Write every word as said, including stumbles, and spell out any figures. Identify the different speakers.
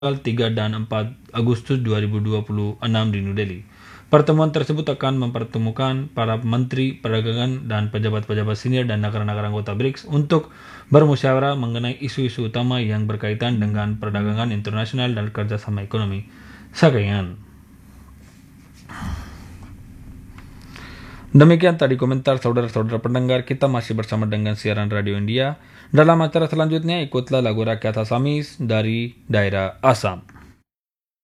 Speaker 1: tanggal tiga dan empat Agustus dua ribu dua puluh enam di New Delhi. Pertemuan tersebut akan mempertemukan para menteri perdagangan dan pejabat-pejabat senior dan negara-negara anggota B R I C S untuk bermusyawarah mengenai isu-isu utama yang berkaitan dengan perdagangan internasional dan kerjasama ekonomi. Sekian. Demikian tadi komentar saudara-saudara pendengar, kita masih bersama dengan siaran Radio India. Dalam acara selanjutnya ikutlah lagu rakyat Assamese dari daerah Assam.